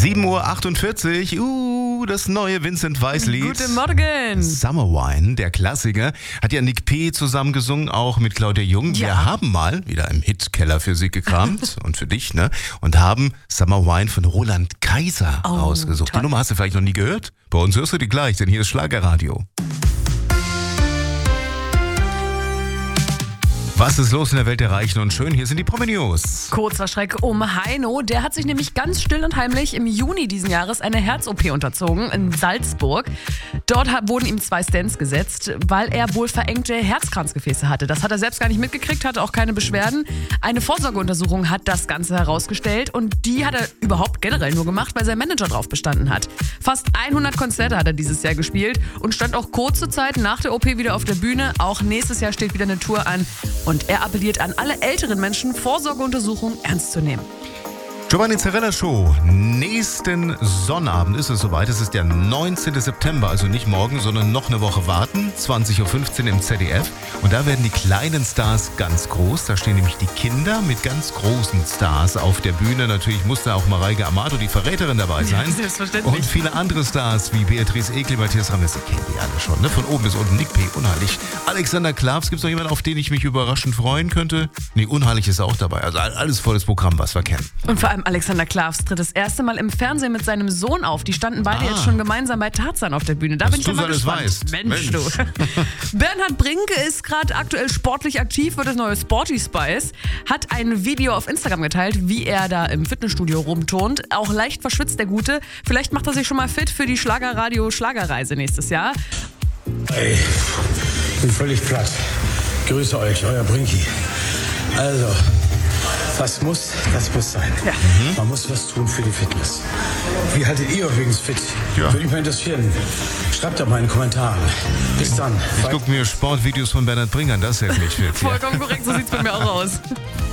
7:48 Uhr, das neue Vincent Weiss-Lied. Guten Morgen. Summer Wine, der Klassiker, hat ja Nick P. zusammen gesungen, auch mit Claudia Jung. Ja. Wir haben mal wieder im Hitkeller für sie gekramt und für dich, ne? Und haben Summer Wine von Roland Kaiser rausgesucht. Toll. Die Nummer hast du vielleicht noch nie gehört? Bei uns hörst du die gleich, denn hier ist Schlagerradio. Was ist los in der Welt der Reichen und Schönen? Hier sind die Promi-News. Kurzer Schreck um Heino. Der hat sich nämlich ganz still und heimlich im Juni diesen Jahres eine Herz-OP unterzogen in Salzburg. Dort wurden ihm 2 Stents gesetzt, weil er wohl verengte Herzkranzgefäße hatte. Das hat er selbst gar nicht mitgekriegt, hatte auch keine Beschwerden. Eine Vorsorgeuntersuchung hat das Ganze herausgestellt und die hat er überhaupt generell nur gemacht, weil sein Manager drauf bestanden hat. Fast 100 Konzerte hat er dieses Jahr gespielt und stand auch kurze Zeit nach der OP wieder auf der Bühne. Auch nächstes Jahr steht wieder eine Tour an. Und er appelliert an alle älteren Menschen, Vorsorgeuntersuchungen ernst zu nehmen. Giovanni Zarella Show. Nächsten Sonnabend ist es soweit. Es ist der 19. September, also nicht morgen, sondern noch eine Woche warten. 20:15 Uhr im ZDF. Und da werden die kleinen Stars ganz groß. Da stehen nämlich die Kinder mit ganz großen Stars auf der Bühne. Natürlich muss da auch Mareike Amado, die Verräterin, dabei sein. Ja, selbstverständlich. Und viele andere Stars wie Beatrice Egli, Matthias Rames, die kennen die alle schon. Ne? Von oben bis unten. Nick P., unheilig. Alexander Klavs, gibt es noch jemanden, auf den ich mich überraschend freuen könnte? Nee, unheilig ist auch dabei. Also alles volles Programm, was wir kennen. Und vor allem Alexander Klavs tritt das erste Mal im Fernsehen mit seinem Sohn auf. Die standen beide jetzt schon gemeinsam bei Tarzan auf der Bühne. Da bin ich ja mal gespannt. Weißt. Mensch, du. Bernhard Brinke ist gerade aktuell sportlich aktiv, wird das neue Sporty Spice. Hat ein Video auf Instagram geteilt, wie er da im Fitnessstudio rumturnt. Auch leicht verschwitzt der Gute. Vielleicht macht er sich schon mal fit für die Schlagerradio-Schlagerreise nächstes Jahr. Ey, bin völlig platt. Grüße euch, euer Brinki. Also, was muss, das muss sein. Ja. Man muss was tun für die Fitness. Wie haltet ihr übrigens fit? Ja. Würde mich mal interessieren. Schreibt doch mal in den Kommentaren. Bis dann. Ich gucke mir Sportvideos von Bernhard Brinker an, das hält mich fit. Vollkommen korrekt, so sieht's bei mir auch aus.